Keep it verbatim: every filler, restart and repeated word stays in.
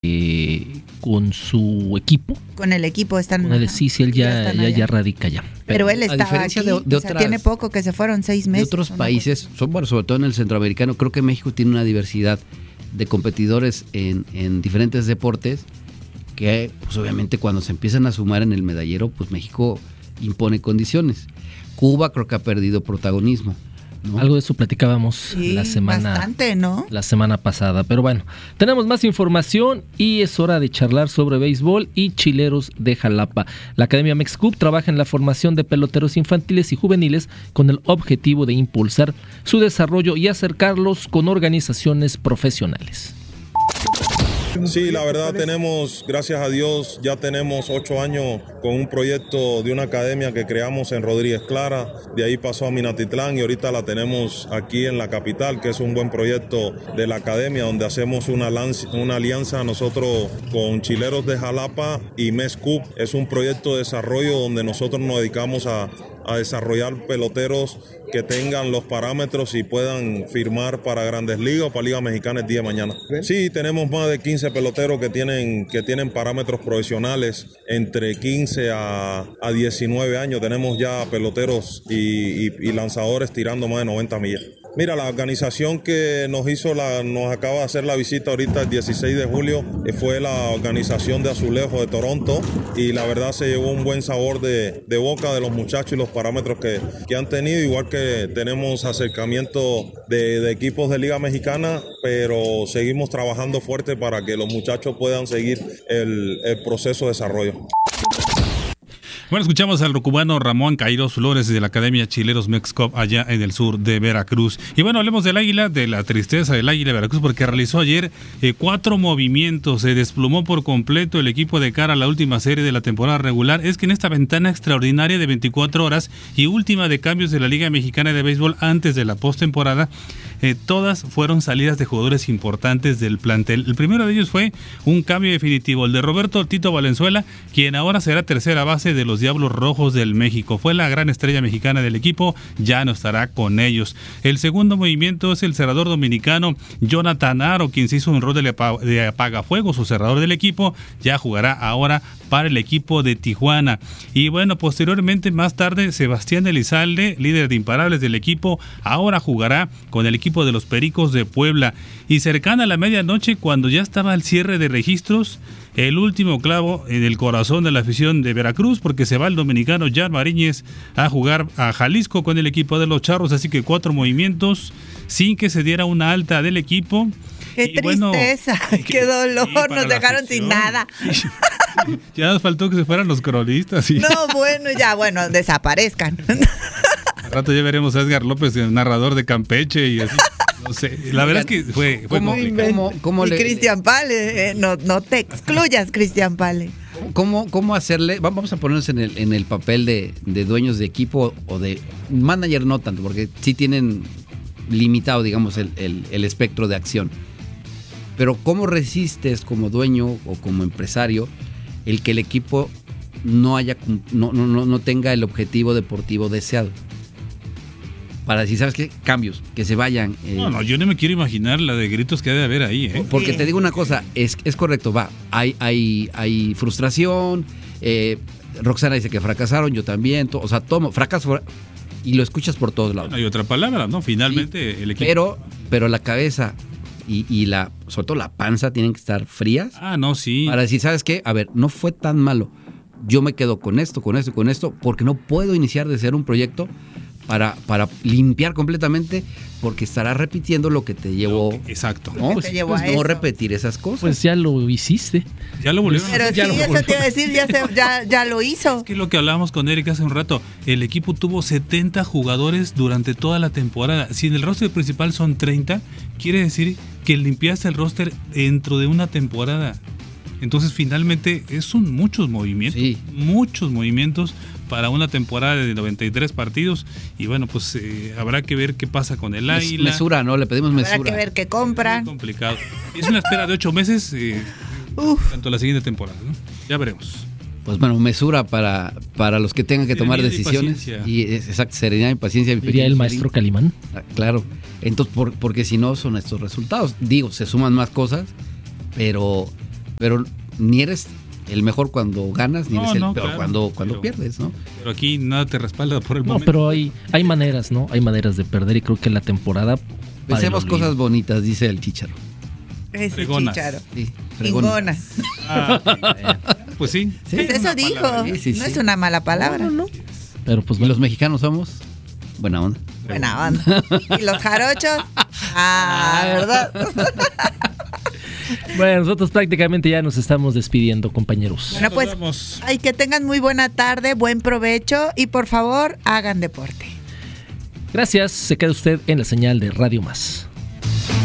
eh, con su equipo. Con el equipo están. Con el, sí, sí, él ya, ya, ya radica ya. Pero, Pero él estaba aquí, de, de o sea, otras, tiene poco que se fueron seis meses. De otros países, son, bueno, sobre todo en el centroamericano, creo que México tiene una diversidad de competidores en, en diferentes deportes que, pues obviamente cuando se empiezan a sumar en el medallero, pues México impone condiciones. Cuba creo que ha perdido protagonismo, ¿no? Algo de eso platicábamos sí, la semana bastante, ¿no? la semana pasada, pero bueno, tenemos más información y es hora de charlar sobre béisbol y Chileros de Jalapa. La Academia Mexcup trabaja en la formación de peloteros infantiles y juveniles con el objetivo de impulsar su desarrollo y acercarlos con organizaciones profesionales. Sí, la verdad tenemos, gracias a Dios, ya tenemos ocho años con un proyecto de una academia que creamos en Rodríguez Clara, de ahí pasó a Minatitlán y ahorita la tenemos aquí en la capital, que es un buen proyecto de la academia, donde hacemos una, una alianza nosotros con Chileros de Jalapa y Mexcup. Es un proyecto de desarrollo donde nosotros nos dedicamos a, a desarrollar peloteros que tengan los parámetros y puedan firmar para Grandes Ligas o para Liga Mexicana el día de mañana. Sí, tenemos más de quince peloteros que tienen, que tienen parámetros profesionales entre quince a diecinueve años. Tenemos ya peloteros y, y, y lanzadores tirando más de noventa millas. Mira, la organización que nos hizo, la, nos acaba de hacer la visita ahorita el dieciséis de julio, fue la organización de Azulejo de Toronto y la verdad se llevó un buen sabor de, de boca de los muchachos y los parámetros que, que han tenido, igual que tenemos acercamiento de, de equipos de Liga Mexicana, pero seguimos trabajando fuerte para que los muchachos puedan seguir el, el proceso de desarrollo. Bueno, escuchamos al cubano Ramón Caíros Flores de la Academia Chileros Mexcup allá en el sur de Veracruz. Y bueno, hablemos del Águila, de la tristeza del Águila de Veracruz, porque realizó ayer eh, cuatro movimientos, se desplomó por completo el equipo de cara a la última serie de la temporada regular. Es que en esta ventana extraordinaria de veinticuatro horas y última de cambios de la Liga Mexicana de Béisbol antes de la postemporada, eh, todas fueron salidas de jugadores importantes del plantel. El primero de ellos fue un cambio definitivo, el de Roberto Tito Valenzuela, quien ahora será tercera base de los Diablos Rojos del México. Fue la gran estrella mexicana del equipo, ya no estará con ellos. El segundo movimiento es el cerrador dominicano Jonathan Aro, quien se hizo un rol de, de apagafuegos, su cerrador del equipo, ya jugará ahora para el equipo de Tijuana. Y bueno, posteriormente, más tarde, Sebastián Elizalde, líder de imparables del equipo, ahora jugará con el equipo de los Pericos de Puebla. Y cercana a la medianoche, cuando ya estaba el cierre de registros, el último clavo en el corazón de la afición de Veracruz, porque se va el dominicano Jan Mariñez a jugar a Jalisco con el equipo de los Charros, así que cuatro movimientos sin que se diera una alta del equipo. ¡Qué y tristeza! Bueno, ¡qué dolor! Sí, nos dejaron sin nada. Ya nos faltó que se fueran los cronistas. Y... No, bueno, ya, bueno, desaparezcan. Al rato ya veremos a Edgar López, el narrador de Campeche y así. No sé, la verdad es que fue, fue ¿Cómo, complicado. ¿Cómo, cómo y le... Cristian Pale, eh, no, no te excluyas, Cristian Pale. ¿Cómo, ¿Cómo hacerle? Vamos a ponernos en el, en el papel de, de dueños de equipo o de manager, no tanto, porque sí tienen limitado, digamos, el, el, el espectro de acción. Pero ¿cómo resistes como dueño o como empresario el que el equipo no haya no, no, no tenga el objetivo deportivo deseado? Para decir, ¿sabes qué? Cambios, que se vayan. Eh. No, no, yo no me quiero imaginar la de gritos que ha de haber ahí, ¿eh? Porque te digo una cosa, es, es correcto, va, hay, hay, hay frustración, eh, Roxana dice que fracasaron, yo también, to, o sea, tomo, fracaso, y lo escuchas por todos lados. Bueno, hay otra palabra, ¿no? Finalmente sí, el equipo. Pero, pero la cabeza y, y la, sobre todo la panza tienen que estar frías. Ah, no, sí. Para decir, ¿sabes qué? A ver, no fue tan malo. Yo me quedo con esto, con esto, con esto, porque no puedo iniciar de ser un proyecto para, para limpiar completamente, porque estarás repitiendo lo que te llevó. Exacto. No, pues, llevó pues no repetir esas cosas. Pues ya lo hiciste. Ya lo volvieron Pero a hacer. sí, Ya eso te iba a decir, ya, se, ya, ya lo hizo. Es que lo que hablábamos con Eric hace un rato, el equipo tuvo setenta jugadores durante toda la temporada. Si en el roster principal son treinta, quiere decir que limpiaste el roster dentro de una temporada. Entonces, finalmente, son muchos movimientos, sí. muchos movimientos para una temporada de noventa y tres partidos. Y bueno, pues eh, habrá que ver qué pasa con el Águila. Mesura, ¿no? Le pedimos mesura. Habrá que ver qué compran. Es complicado. Es una espera de ocho meses, eh, tanto la siguiente temporada, ¿no? Ya veremos. Pues bueno, mesura para, para los que tengan que serenidad tomar decisiones. Y, y exacto, serenidad y paciencia. Diría el maestro Calimán. Claro. Entonces, por, porque si no son estos resultados. Digo, se suman más cosas, pero pero ni eres el mejor cuando ganas, ni No, eres el no, peor claro, cuando, cuando pero- pierdes, ¿no? Pero aquí nada te respalda por el No, momento. pero hay, hay maneras, ¿no? Hay maneras de perder y creo que la temporada... para el Pensemos olvido. cosas bonitas, dice el Chícharo. Ese Fregonas. Chicharo. Sí, fregona. Ingona. Ah, pues sí. Sí, Pues eso una dijo. palabra. Sí, sí, no sí. es una mala palabra. Pero pues Y bueno, los mexicanos somos buena onda. Buena onda. Y los jarochos. Ah, ¿verdad? bueno, nosotros prácticamente ya nos estamos despidiendo, compañeros. Bueno, Nos pues, vemos. ay, que tengan muy buena tarde, buen provecho y por favor, hagan deporte. Gracias, se queda usted en la señal de Radio Más.